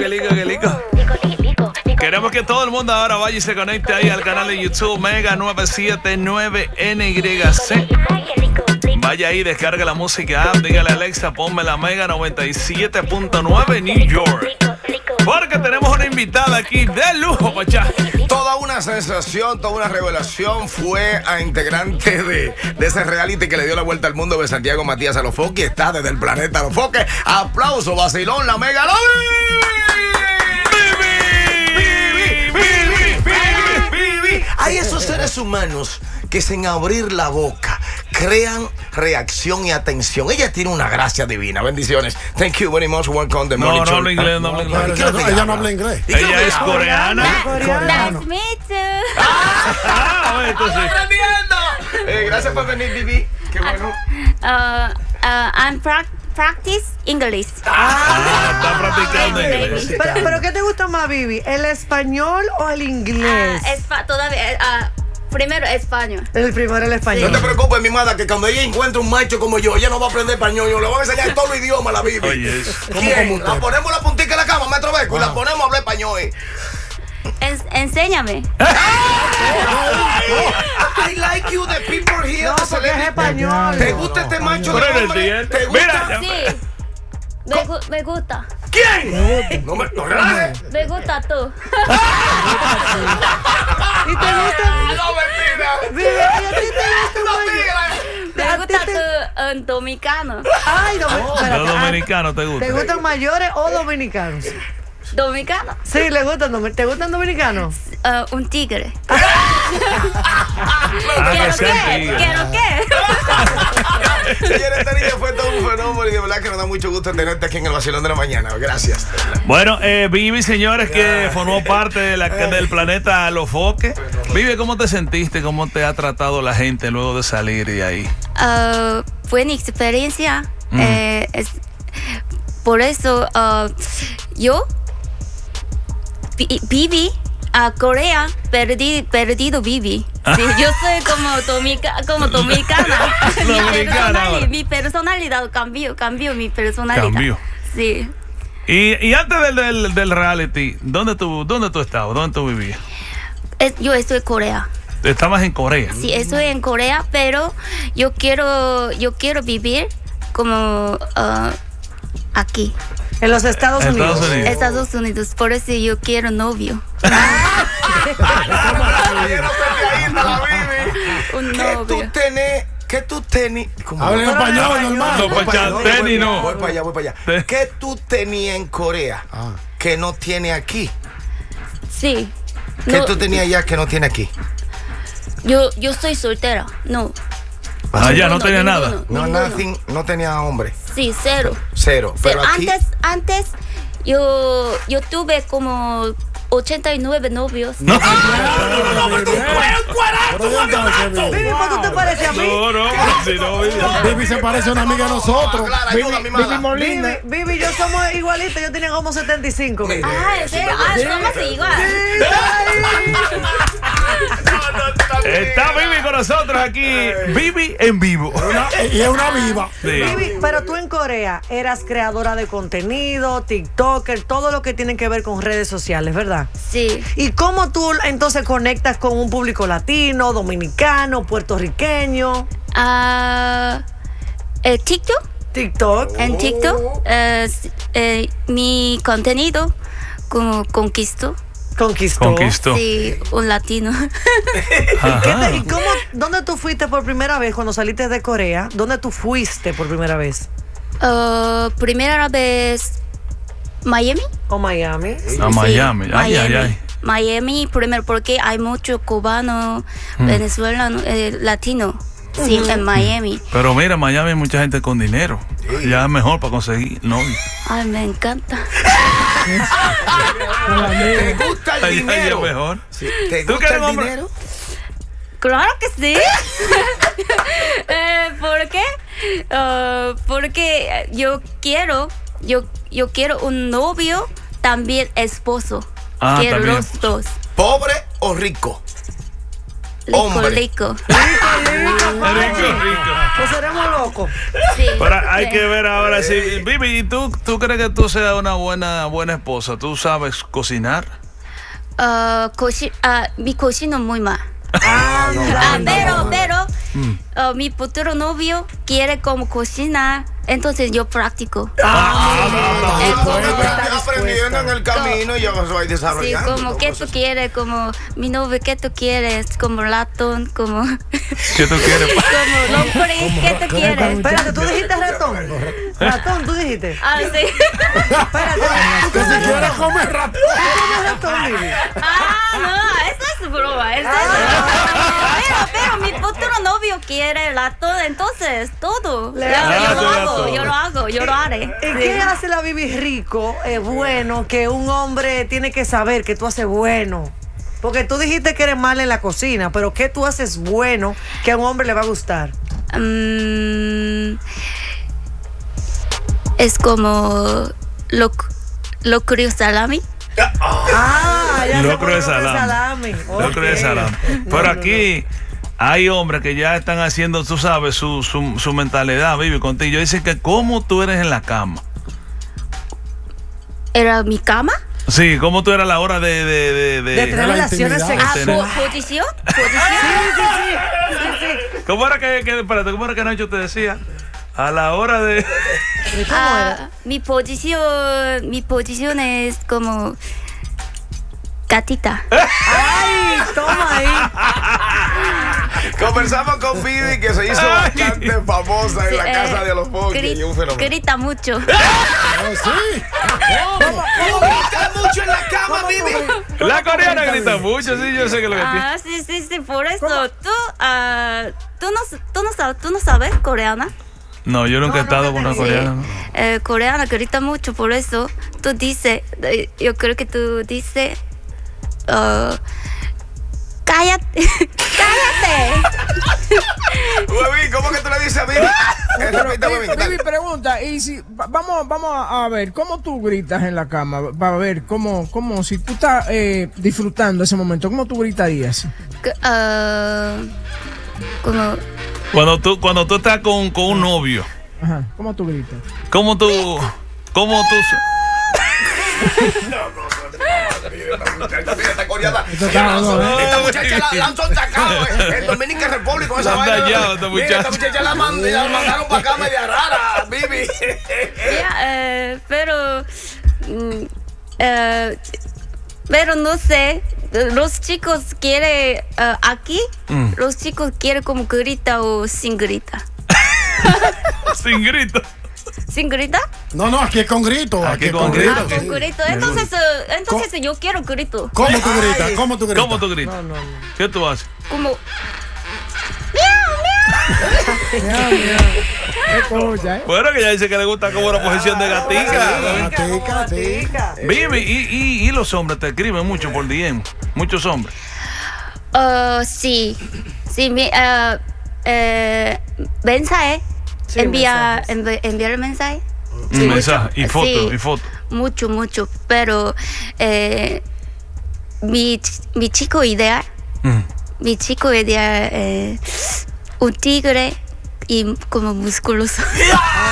lico. Queremos que todo el mundo ahora vaya y se conecte ahí al canal de YouTube Mega 979NYC. Vaya ahí, descarga la música app, dígale a Alexa, ponme la Mega 97.9 New York. Porque tenemos una invitada aquí de lujo, pachá. Toda una sensación, toda una revelación fue a integrante de ese reality que le dio la vuelta al mundo de Santiago Matías Alofoque. Está desde el planeta Alofoque. Aplauso, vacilón, la Mega Vivi. Hay esos seres humanos que sin abrir la boca crean reacción y atención. Ella tiene una gracia divina. Bendiciones. Thank you very much. Welcome to the morning show. No habla inglés, no habla inglés. Ella no habla inglés. Ella es coreana. Nice meet you. Gracias por venir, Vivi. Qué bueno. I'm practice English. Está practicando inglés. ¿Pero qué te gusta más, Vivi? ¿El español o el inglés? Todavía. Primero español. El primero el español. No te preocupes, mi madre, que cuando ella encuentre un macho como yo, ella no va a aprender español. Yo le voy a enseñar todos los idiomas a la Vivi. Oye, ¿Quién? La ponemos la puntica en la cama, Metro Beco, y la ponemos a hablar español. Enséñame. I like you, the people here. No, porque es español. ¿Te gusta este macho de hombre? ¿Te gusta? Mira. Sí. Me gusta. ¿Quién? No relajes. Me gusta tú. ¿Y te gusta? No, mentira. Vivi, ¿y a ti te gusta? Me gusta tú dominicano. Ay, Los dominicanos te ¿Te gustan. gustan mayores o dominicanos? Dominicano. Sí, ¿te gustan dominicanos? Un tigre. Que sean tigres. ¿Quiero qué? Señores, esta niña fue todo un fenómeno y de verdad que nos da mucho gusto tenerte aquí en el Vacilón de la Mañana. Gracias. Bueno, Vivi, señores, que formó parte del planeta Alofoque. Vivi, ¿cómo te sentiste? ¿Cómo te ha tratado la gente luego de salir de ahí? Buena experiencia. Por eso yo viví a Corea, perdido viví. Sí, yo soy como dominicana. Mi personalidad cambió mi personalidad. Cambió. Sí. Y antes del reality, ¿dónde tú estabas? ¿Dónde tú vivías? Yo estoy en Corea. Estabas en Corea. Sí, estoy en Corea, pero yo quiero vivir como aquí. En los Estados Unidos. Estados Unidos, por eso yo quiero novio. Un novio. ¿Qué tú tenés? Habla en español, normal. No, tenis no. Voy para allá. ¿Qué tú tenías en Corea que no tiene aquí? Sí. ¿Qué tú tenías allá que no tiene aquí? Yo soy soltera. No. Allá no tenía nada. No, nothing, no tenía hombre. Sí, cero. Pero aquí. Antes yo tuve como 89 novios. No. Vivi, ¿cómo tú te pareces a mí? Vivi se parece a una amiga de nosotros. Vivi Molina. Vivi y yo somos igualitos. Yo tenía como 75. ¿En serio? Somos igual. Está Vivi con nosotros aquí. Vivi en vivo. Y es una viva. Sí. Vivi, pero tú en Corea eras creadora de contenido, TikToker, todo lo que tiene que ver con redes sociales, ¿verdad? Sí. ¿Y cómo tú entonces conectas con un público latino, dominicano, puertorriqueño? TikTok. TikTok. En TikTok mi contenido como conquistó. Sí, un latino. ¿Y dónde tú fuiste por primera vez cuando saliste de Corea? ¿Dónde tú fuiste por primera vez? Primera vez Miami. ¿O Miami? Miami. Ay. Miami primero porque hay mucho cubano, venezolano, latino. Sí, en Miami. Pero mira, en Miami hay mucha gente con dinero. Ya es mejor para conseguir novio. Ay, me encanta. ¿Te gusta el dinero? Es mejor. Sí. ¿Te gusta el dinero? Claro que sí. ¿Por qué? Porque yo quiero un novio, también esposo. Quiero también. los dos. ¿Pobre o rico? hombre. Rico. Rico. Pues seremos locos. Sí. Pero hay que ver ahora si Vivi, ¿y tú crees que tú seas una buena esposa? ¿Tú sabes cocinar? Mi cocino muy mal. Pero mi futuro novio quiere como cocinar, entonces yo practico. Están aprendiendo en el camino y ya se va a ir Sí, desarrollando. como que tú quieres, como mi novio, ¿qué tú quieres? Como ratón, como ¿Qué tú quieres? como lombriz, ¿qué tú quieres? Espérate, ¿tú dijiste ratón? Ratón, ¿tú dijiste? Ah, sí. Espérate, ¿tú Que si quieres comer ratón. comes ratón, Vivi? No, eso es broma. Pero mi futuro novio quiere ratón, entonces todo. Yo lo haré. ¿Y qué hace la Vivi rico, bueno, que un hombre tiene que saber que tú haces bueno? Porque tú dijiste que eres mala en la cocina, pero ¿qué tú haces bueno que a un hombre le va a gustar? Es como locrio salami. Ya Locro se de pone salami. Locro de Ok. salami. Pero aquí hay hombres que ya están haciendo, tú sabes, su mentalidad, Vivi, contigo. Dicen que cómo tú eres en la cama. ¿Era mi cama? Sí, cómo tú eras a la hora de tener la relaciones intimidad. sexuales. ¿Posición? Sí. ¿Cómo era espérate, cómo era que Nacho te decía? A la hora de... ¿Y cómo era? Mi posición es como gatita. ¡Ay, toma ahí! Conversamos con Vivi, que se hizo bastante famosa en la casa de los Funky. Y un fenómeno. Grita mucho. Sí. Grita mucho en la cama, Vivi. La coreana grita mucho, sí, yo sé que lo que tiene. Sí, por eso. ¿Tú no sabes coreana? No, yo nunca he estado con una coreana. ¿no? Coreana grita mucho, por eso tú dices, yo creo que tú dices, cállate, cállate. Huevín, ¿cómo que tú le dices a Vivi? Repita, Huevín, dale. Vivi pregunta, y si vamos a ver cómo tú gritas en la cama, para ver cómo si tú estás disfrutando ese momento, ¿cómo tú gritarías? Como Cuando tú estás con un novio, Ajá, ¿cómo tú gritas? ¿cómo tú Esta coreana. está Esta muchacha la han sacado en Dominica Republic con esa La han vaina. dañado, esta Mira, esta muchacha la mandaron para acá media rara, Vivi. pero no sé, los chicos quieren aquí, los chicos quieren como grita o sin grita. sin grito? ¿Sin grita? No, aquí es con grito. Aquí es con grito. Con grito. Entonces yo quiero grito. ¿Cómo tú gritas? ¿Cómo tú gritas? ¿Cómo tú gritas? ¿Qué tú haces? Como Bueno, que ella dice que le gusta como la posición de gatica. Gatica. Vivi, y los hombres te escriben mucho por DM. Muchos hombres. sí, mensaje. Sí, enviar el mensaje. Un mensaje y foto, Sí. y foto. Mucho, pero mi chico ideal, un tigre y como musculoso. Tú y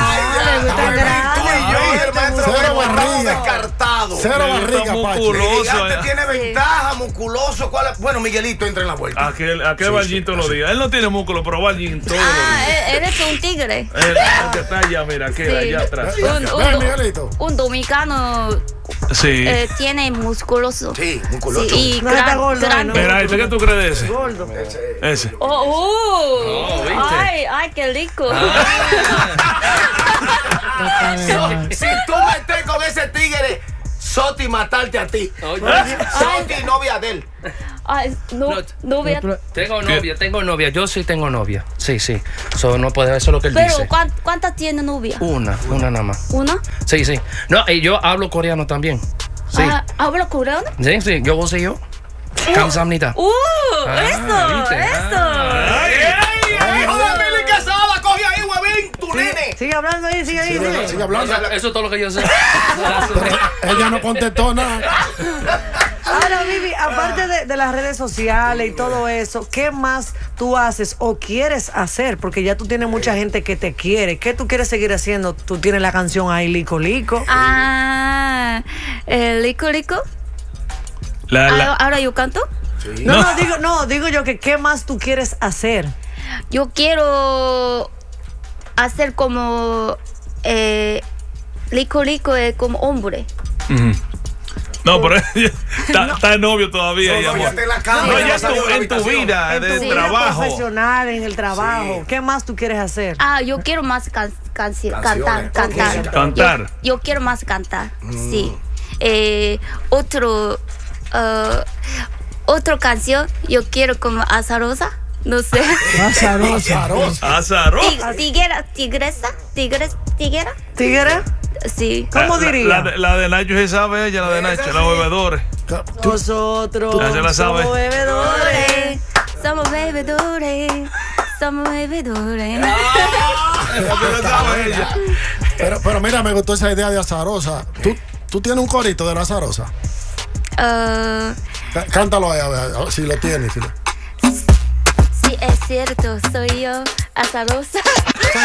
yo, el maestro, Cero estamos barriga. descartados. Cero barriga, Pachi. musculoso. Gigante tiene ventaja, musculoso. ¿Cuál es? Bueno, Miguelito entra en la vuelta. Aquel Ballín todos los días. Él no tiene músculo, pero Ballín todos los días. Eres un tigre. El que está allá, mira, Sí. allá atrás. Ven, Miguelito. Un dominicano Sí. tiene musculoso. Sí, musculoso. Sí, y No está gordo, grande. ¿no? Mira, ¿qué tú crees de ese? Gordo. Ese. Ay, qué rico. Si tú metes con ese tigre, Soti matarte a ti. Soti novia de él. Ay, novia. Tengo novia, yo sí tengo novia. Sí. So, no puede, eso es lo que él Pero, dice. ¿cuántas tiene novia? Una nada más. ¿Una? Sí. No, y yo hablo coreano también. Sí. ¿Habla coreano? Sí, yo voy yo. 감사합니다. ¿viste? ¡Ay, Casada! ¡Coge ahí, huevín! ¡Tu nene! Sigue hablando ahí, sigue ahí. Sigue hablando. Eso es todo lo que yo sé. Ella no contestó nada. Ahora, Vivi, aparte de las redes sociales y todo eso, ¿qué más tú haces o quieres hacer? Porque ya tú tienes mucha gente que te quiere. ¿Qué tú quieres seguir haciendo? Tú tienes la canción ahí, Lico Lico. Lico Lico. Ahora yo canto. Sí. Digo yo que ¿qué más tú quieres hacer? Yo quiero hacer como Lico Lico es como hombre. No, pero está de novio todavía. No, ya te la No, cambia, ya ya salió de la en tu habitación. vida En tu de vida trabajo. profesional, en el trabajo. Sí. ¿Qué más tú quieres hacer? Yo quiero más Canciones. cantar. Cantar. Yo quiero más cantar. Sí. Otro canción, yo quiero como azarosa. No sé. Azaro. Tigresa. ¿Tigre? Sí. ¿Cómo diría? La de Nacho se sabe ella, la de Nacho, los bebedores. Nosotros Ya se la sabe. somos bebedores. Somos bebedores. Somos bebedores. Se la sabe ella. Pero mira, me gustó esa idea de azarosa. ¿Tú tienes un corito de la azarosa? Cántalo ahí, a ver si lo tienes. Sí, es cierto, soy yo, azarosa.